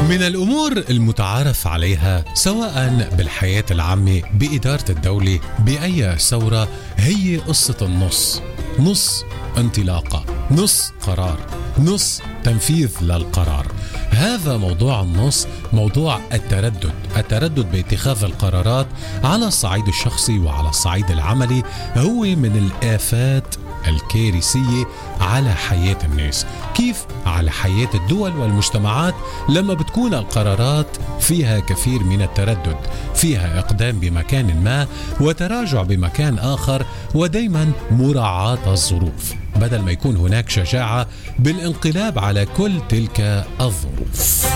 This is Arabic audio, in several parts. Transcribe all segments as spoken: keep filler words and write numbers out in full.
من الأمور المتعارف عليها سواء بالحياة العامة بإدارة الدولة بأي ثورة هي قصة النص، نص انطلاقة، نص قرار، نص تنفيذ للقرار. هذا موضوع النص، موضوع التردد التردد باتخاذ القرارات على الصعيد الشخصي وعلى الصعيد العملي هو من الآفات الكارثية على حياة الناس. كيف؟ على حياة الدول والمجتمعات لما بتكون القرارات فيها كثير من التردد، فيها إقدام بمكان ما وتراجع بمكان آخر، ودايما مراعاة الظروف بدل ما يكون هناك شجاعة بالانقلاب على كل تلك الظروف.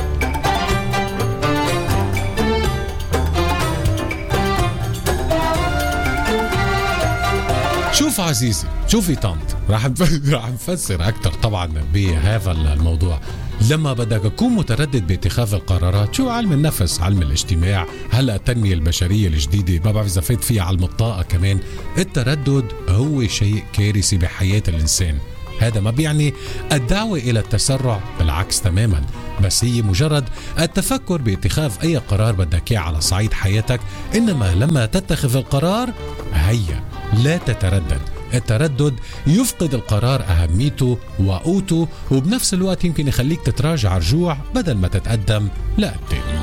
شوف عزيزي، شوفي طنط، راح راح نفسر أكثر طبعا بهذا الموضوع. لما بدك تكون متردد باتخاذ القرارات، شو علم النفس، علم الاجتماع، هلا التنمية البشرية الجديدة، ما بعرف إذا فات فيها علم الطاقة كمان. التردد هو شيء كارثي بحياة الإنسان. هذا ما بيعني الدعوة إلى التسرع، بالعكس تماما، بس هي مجرد التفكر باتخاذ أي قرار بدك إياه على صعيد حياتك. إنما لما تتخذ القرار هيا لا تتردد. التردد يفقد القرار أهميته وقوته، وبنفس الوقت يمكن يخليك تتراجع رجوع بدل ما تتقدم لقدام.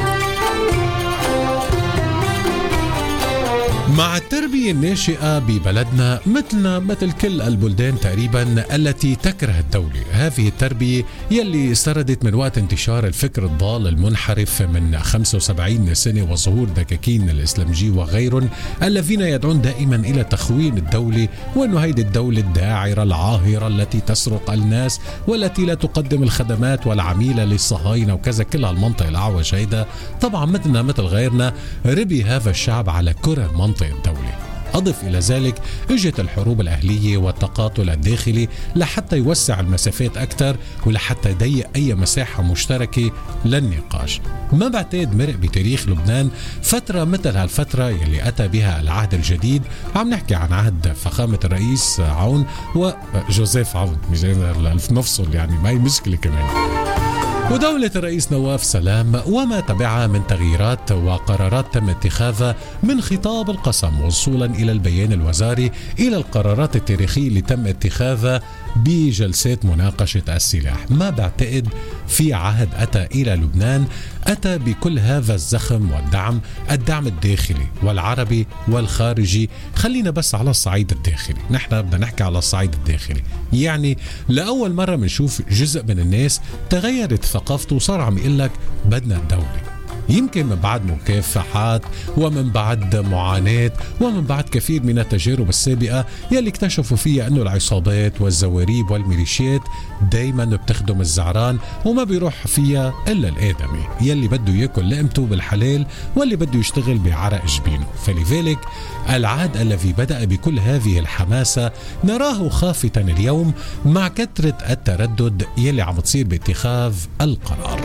مع التربية الناشئة ببلدنا مثلنا مثل كل البلدان تقريبا التي تكره الدولة، هذه التربية يلي سردت من وقت انتشار الفكر الضال المنحرف من خمسة وسبعين سنة وظهور دكاكين الإسلامجي وغيرهم الذين يدعون دائما إلى تخوين الدولة، وأنه هيدي الدولة الداعرة العاهرة التي تسرق الناس والتي لا تقدم الخدمات والعميلة للصهاينة وكذا. كل هالمنطق الأعوج هيدا طبعا مثلنا مثل غيرنا ربي هذا الشعب على كره منطق الدولة. أضف إلى ذلك اجت الحروب الأهلية والتقاتل الداخلي لحتى يوسع المسافات أكثر ولحتى يضيق أي مساحة مشتركة للنقاش. ما بعتقد مرق بتاريخ لبنان فترة مثل هالفترة يلي أتى بها العهد الجديد، عم نحكي عن عهد فخامة الرئيس عون وجوزيف عون، مش نفصل يعني، ما هي مشكلة كمان، ودولة الرئيس نواف سلام، وما تبعها من تغييرات وقرارات تم اتخاذها من خطاب القسم وصولا إلى البيان الوزاري إلى القرارات التاريخية اللي تم اتخاذها بجلسات مناقشة السلاح. ما بعتقد في عهد أتى إلى لبنان أتى بكل هذا الزخم والدعم، الدعم الداخلي والعربي والخارجي. خلينا بس على الصعيد الداخلي، نحن بدنا نحكي على الصعيد الداخلي. يعني لأول مرة بنشوف جزء من الناس تغيرت ثقافته وصار عم يقول لك بدنا الدولة، يمكن من بعد مكافحات ومن بعد معاناة ومن بعد كثير من التجارب السابقة يلي اكتشفوا فيها أنه العصابات والزواريب والميليشيات دايما بتخدم الزعران وما بيروح فيها إلا الآدمي يلي بده يأكل لقمته بالحلال واللي بده يشتغل بعرق جبينه. فلذلك العهد الذي بدأ بكل هذه الحماسة نراه خافتا اليوم مع كثرة التردد يلي عم تصير باتخاذ القرار.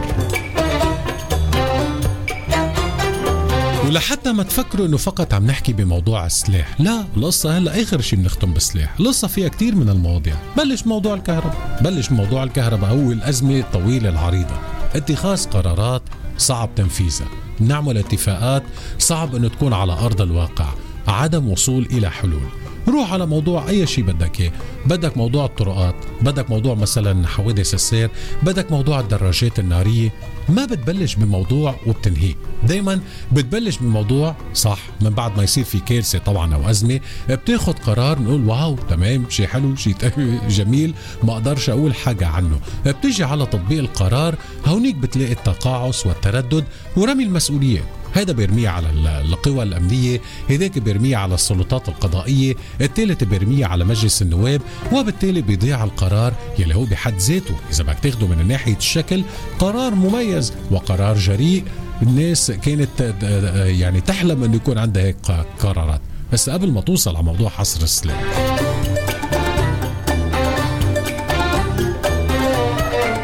ولحتى ما تفكروا انه فقط عم نحكي بموضوع السلاح، لا، القصة هلا اخر شيء بنختم بالسلاح، القصة فيها كتير من المواضيع. بلش موضوع الكهرباء، بلش موضوع الكهرباء هو الأزمة الطويلة العريضة، اتخاذ قرارات صعب تنفيذها، نعمل اتفاقات صعب انه تكون على أرض الواقع، عدم وصول إلى حلول. روح على موضوع أي شيء بدك إيه، بدك موضوع الطرقات، بدك موضوع مثلا حوادث السير، بدك موضوع الدراجات النارية. ما بتبلش بموضوع وبتنهيه، دايما بتبلش بموضوع صح، من بعد ما يصير في كارثة طبعا أو أزمة بتاخد قرار نقول واو تمام، شيء حلو، شيء جميل، ما أقدرش أقول حاجة عنه. بتيجي على تطبيق القرار، هونيك بتلاقي التقاعس والتردد ورمي المسؤولية. هذا بيرميه على القوى الأمنية، هذاك بيرميه على السلطات القضائية، الثالث بيرميه على مجلس النواب، وبالتالي بيضيع القرار يلي هو بحد ذاته إذا بدك تاخده من ناحية الشكل قرار مميز وقرار جريء. الناس كانت يعني تحلم أن يكون عندها هيك قرارات. بس قبل ما توصل على موضوع حصر السلاح،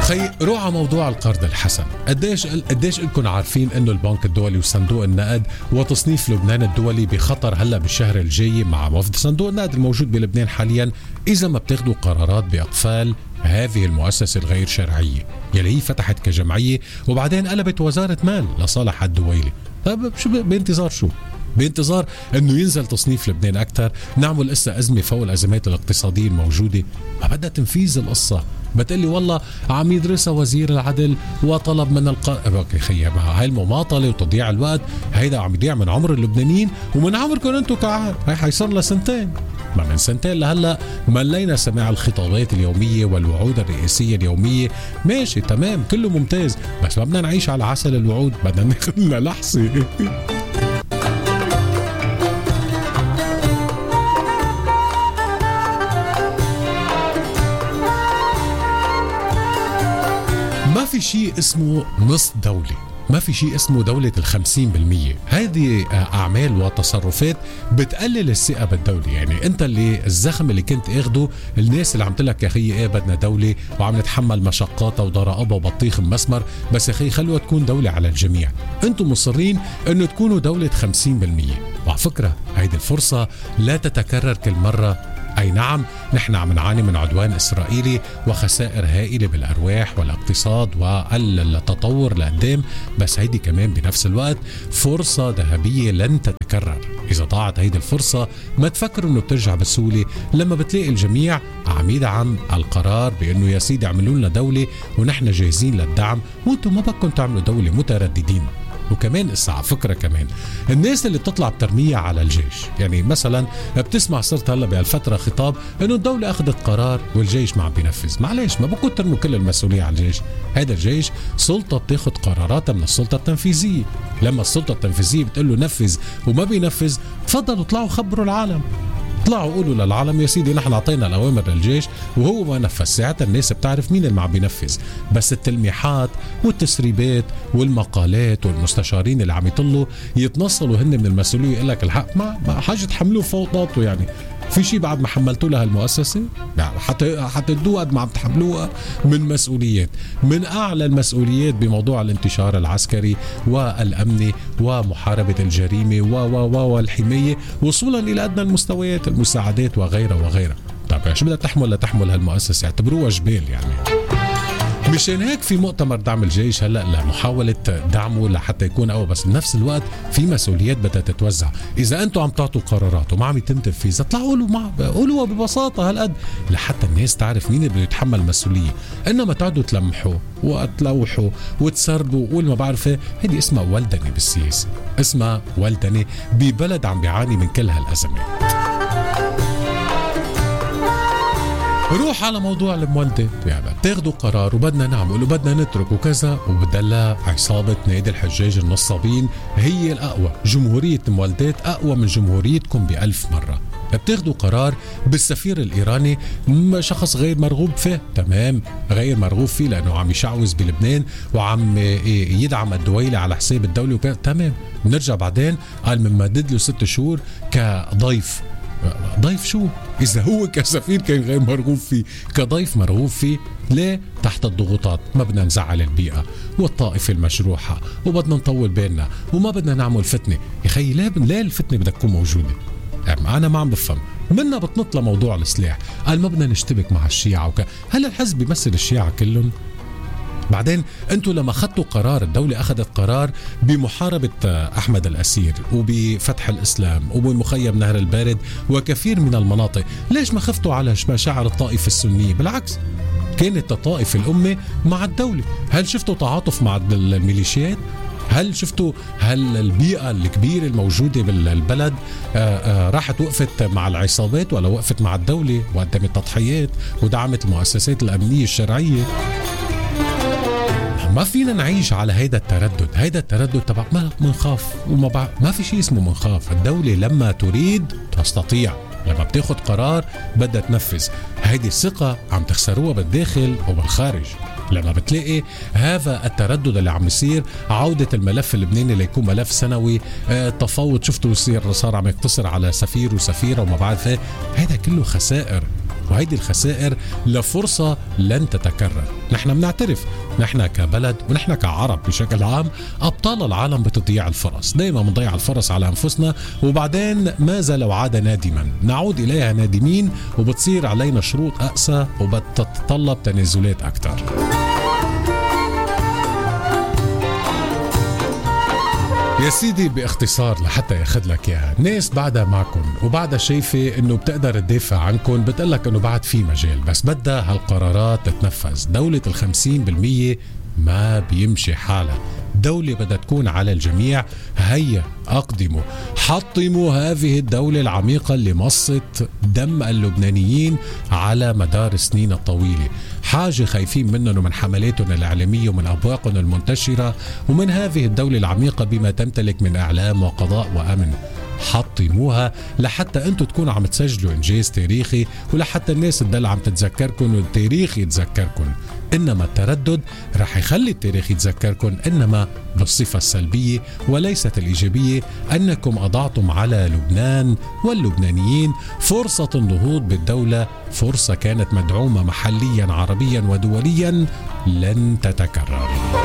خي روح على موضوع القرض الحسن. قديش قديش انكم عارفين انه البنك الدولي وصندوق النقد وتصنيف لبنان الدولي بخطر هلا بالشهر الجاي مع وفد صندوق النقد الموجود بلبنان حاليا اذا ما بتاخذوا قرارات باقفال هذه المؤسسة الغير شرعية يلي هي فتحت كجمعية وبعدين قلبت وزارة مال لصالح الدويلة. طيب شو بانتظار شو؟ بانتظار انه ينزل تصنيف لبنان اكثر، نعمل قصة ازمة فوق الازمات الاقتصادية الموجودة. ما بدها تنفيذ القصة. بتقلي والله عم يدرسها وزير العدل وطلب من الق اوكي خيي، هاي المماطله وتضييع الوقت هيدا عم يضيع من عمر اللبنانيين ومن عمركم انتم كعاد. هي حيصير لها سنتين، ما من سنتين لهلا ملينا سماع الخطابات اليوميه والوعود الرئاسيه اليوميه. ماشي تمام كله ممتاز، بس ما بدنا نعيش على عسل الوعود، بدنا ناخذ لنا لحظه. ما في شيء اسمه نص دولة، ما في شيء اسمه دولة الخمسين بالمية. هذه أعمال وتصرفات بتقلل الثقة بالدولة. يعني أنت اللي الزخم اللي كنت اخده الناس اللي عم تلك يا أخي إيه بدنا دولة وعم نتحمل مشقاتها وضرائبها وبطيخ مسمر، بس يا أخي خلوها تكون دولة على الجميع. أنتم مصرين أنه تكونوا دولة خمسين بالمية. وعلى فكرة هيدي الفرصة لا تتكرر كل مرة. أي نعم نحن عم نعاني من عدوان إسرائيلي وخسائر هائلة بالأرواح والاقتصاد والتطور لقدام، بس هيدي كمان بنفس الوقت فرصة ذهبية لن تتكرر. إذا ضاعت هيدي الفرصة ما تفكروا إنه بترجع بسهولة لما بتلاقي الجميع عم يدعم القرار بأنه يا سيدي اعملوا لنا دولة ونحن جاهزين للدعم وانتم ما بدكم تعملوا دولة، مترددين. وكمان على فكرة كمان الناس اللي بتطلع بترمية على الجيش، يعني مثلا بتسمع صرت هلا بهالفترة خطاب انه الدولة اخذت قرار والجيش ما عم بينفذ. معلش ما بكم ترموا كل المسؤولية على الجيش. هذا الجيش سلطة بتاخذ قراراتها من السلطة التنفيذية. لما السلطة التنفيذية بتقول له نفذ وما بينفذ، تفضلوا اطلعوا خبروا العالم، طلعوا قولوا للعالم يا سيدي نحن اعطينا الاوامر للجيش وهو ما نفذ. ساعتها الناس بتعرف مين اللي عم بينفذ. بس التلميحات والتسريبات والمقالات والمستشارين اللي عم يطلوا يتنصلوا هن من المسؤوليه يقول لك الحق ما, ما حاجه تحملوه فوق طاقته. يعني في شيء بعد ما حملتوا لها المؤسسه؟ يعني حتى حتى تدوا قد ما عم تحملوها من مسؤوليات، من اعلى المسؤوليات بموضوع الانتشار العسكري والامني ومحاربه الجريمه و و و والحمايه وصولا الى ادنى المستويات المساعدات وغيرها وغيرها. طيب شو بدها تحمل لتحمل هالمؤسسه؟ اعتبروها جبال يعني. مشان هيك في مؤتمر دعم الجيش هلا لمحاوله دعمه لحتى يكون قوي، بس بنفس الوقت في مسؤوليات بدها تتوزع. اذا انتم عم تعطوا قرارات وما عم يتم تنفيذها اطلعوا قولوا مع قولوها ببساطه هالقد لحتى الناس تعرف مين اللي بده يتحمل مسؤوليه. انما تقعدوا تلمحوا وتلوحوا وتسربوا وقول ما بعرفه، هذه اسمها ولدنه بالسياسه، اسمها ولدنه ببلد عم بيعاني من كل هالازمات. روح على موضوع المولدة، يعني بتاخدوا قرار وبدنا نعمل وبدنا نترك وكذا وبدلا عصابة نادي الحجاج النصابين هي الأقوى. جمهورية المولدات أقوى من جمهوريتكم بألف مرة. بتاخدوا قرار بالسفير الإيراني شخص غير مرغوب فيه، تمام غير مرغوب فيه لأنه عم يشعوذ بلبنان وعم يدعم الدويلة على حساب الدولة وكذا، تمام. بنرجع بعدين قال من مدد له ست شهور كضيف. ضيف شو؟ إذا هو كسفير كان غير مرغوب فيه، كضيف مرغوب فيه. ليه؟ تحت الضغوطات، ما بدنا نزعل البيئة والطائفة المجروحة وبدنا نطول بالنا وما بدنا نعمل فتنة. يا خي ليه, ليه الفتنة بدها تكون موجودة؟ يعني أنا ما عم بفهم. منا بتنط لموضوع السلاح، قال ما بدنا نشتبك مع الشيعة وك... هل الحزب بيمثل الشيعة كلهم؟ بعدين انتوا لما اخذتوا قرار، الدولة اخذت قرار بمحاربة احمد الاسير وبفتح الاسلام وبمخيم نهر البارد وكثير من المناطق، ليش ما خفتوا على مشاعر الطائفة السنية؟ بالعكس كانت الطائفة الامة مع الدولة. هل شفتوا تعاطف مع الميليشيات؟ هل شفتوا هل البيئة الكبيرة الموجودة بالبلد راحت وقفت مع العصابات ولا وقفت مع الدولة وقدمت تضحيات ودعمت المؤسسات الأمنية الشرعية؟ ما فينا نعيش على هيدا التردد. هيدا التردد تبع ما منخاف وما بع... ما في شيء اسمه منخاف. الدولة لما تريد تستطيع، لما بتاخد قرار بدها تنفذ. هيدي الثقة عم تخسروها بالداخل وبالخارج. لما بتلاقي هذا التردد اللي عم يصير، عودة الملف اللبناني ليكون ملف سنوي، اه تفاوض شفتوا يصير صار عم يقتصر على سفير وسفيرة وما بعرف ايه، هذا كله خسائر. وهيدي الخسائر لفرصة لن تتكرر. نحن بنعترف نحن كبلد ونحن كعرب بشكل عام أبطال العالم بتضييع الفرص، دايما بنضيع الفرص على أنفسنا وبعدين ماذا لو عاد نادما، نعود إليها نادمين وبتصير علينا شروط أقسى وبتتطلب تنازلات أكثر. يا سيدي باختصار لحتى ياخد لك اياها، ناس بعدها معكم وبعدها شايفة انه بتقدر تدافع عنكم، بتقلك انه بعد في مجال، بس بدها هالقرارات تتنفذ. دولة الخمسين بالمية ما بيمشي حالها، دولة بدها تكون على الجميع. هيا أقدموا حطموا هذه الدولة العميقة اللي مصت دم اللبنانيين على مدار السنين الطويلة. حاجة خايفين منهم ومن حملاتهم الإعلامية ومن أبواقهم المنتشرة ومن هذه الدولة العميقة بما تمتلك من إعلام وقضاء وأمن. حطموها لحتى انتوا تكونوا عم تسجلوا انجاز تاريخي ولحتى الناس تضل عم تتذكركم والتاريخ يتذكركم. انما التردد رح يخلي التاريخ يتذكركم انما بالصفة السلبية وليست الايجابية، انكم اضعتم على لبنان واللبنانيين فرصة النهوض بالدولة، فرصة كانت مدعومة محليا عربيا ودوليا لن تتكرر.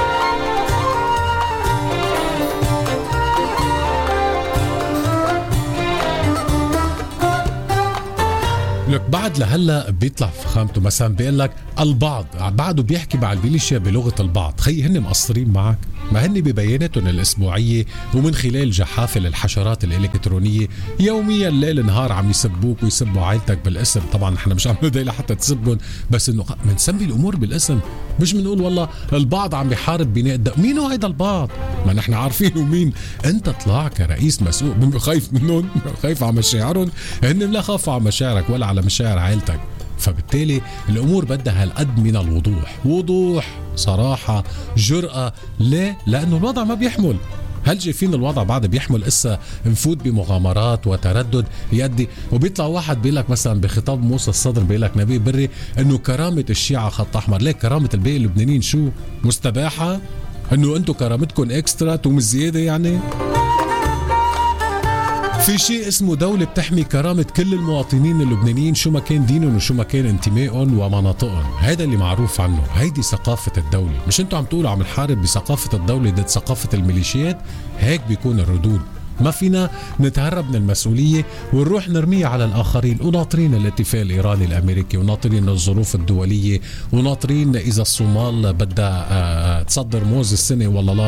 لك بعد لهلا بيطلع فخامته مثلا بيقول لك البعض بعده بيحكي مع الميليشيا بلغه البعض. خي هن مقصرين معك؟ ما هن ببياناتهم الاسبوعيه ومن خلال جحافل الحشرات الالكترونيه يوميا ليل نهار عم يسبوك ويسبوا عائلتك بالاسم. طبعا نحن مش عم ندعي لحتى تسبهم، بس انه بنسمي الامور بالاسم، مش بنقول والله البعض عم بيحارب بناء الدولة. مين هو هيدا البعض؟ ما نحن عارفينه مين. انت طلع كرئيس مسؤول خايف منهم، خايف على مشاعرهم، هن لا خافوا على مشاعرك ولا على مشاعر عائلتك. فبالتالي الأمور بدها هالقد من الوضوح، وضوح صراحة جرأة. ليه؟ لأنه الوضع ما بيحمل. هل شايفين الوضع بعد بيحمل إسا نفوت بمغامرات وتردد يدي؟ وبيطلع واحد بيقولك مثلا بخطاب موسى الصدر بيقولك نبيه بري انه كرامة الشيعة خط احمر. ليه كرامة الباقي اللبنانيين شو مستباحة؟ انه انتو كرامتكم اكسترا توم زيادة يعني؟ في شيء اسمه دولة بتحمي كرامة كل المواطنين اللبنانيين شو ما كان دينهم وشو ما كان انتمائهم ومناطقهم. هذا اللي معروف عنه، هيدي ثقافة الدولة. مش انتوا عم تقولوا عم نحارب بثقافة الدولة ضد ثقافة الميليشيات؟ هيك بيكون الردود. ما فينا نتهرب من المسؤولية ونروح نرميها على الآخرين، وناطرين الاتفاق الإيراني الأمريكي، وناطرين الظروف الدولية، وناطرين إذا الصومال بدها تصدر موز السنة ولا لا.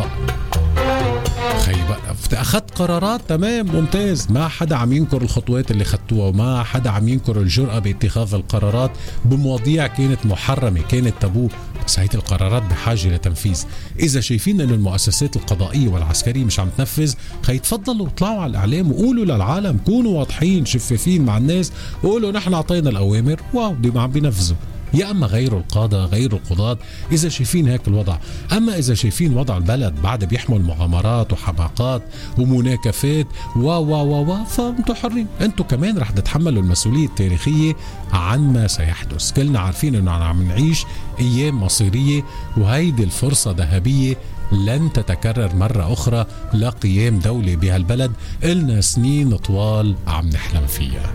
أخذت قرارات تمام ممتاز، ما حدا عم ينكر الخطوات اللي خدتوها وما حدا عم ينكر الجرأة باتخاذ القرارات بمواضيع كانت محرمة كانت تابو، بس هيدي القرارات بحاجة لتنفيذ. إذا شايفين أن المؤسسات القضائية والعسكرية مش عم تنفذ، خي تفضلوا اطلعوا على الإعلام وقولوا للعالم، كونوا واضحين شفافين مع الناس وقولوا نحن أعطينا الأوامر واو دي ما عم بينفذوا. يا أما غير القادة غير القضاة إذا شايفين هيك الوضع. أما إذا شايفين وضع البلد بعد بيحمل مغامرات وحماقات ومناكفات و و و و فأنتوا حرين، أنتوا كمان رح تتحملوا المسؤولية التاريخية عن ما سيحدث. كلنا عارفين أنه عم نعيش أيام مصيرية وهيدي الفرصة ذهبية لن تتكرر مرة أخرى لقيام دولة بهالبلد إلنا سنين طوال عم نحلم فيها.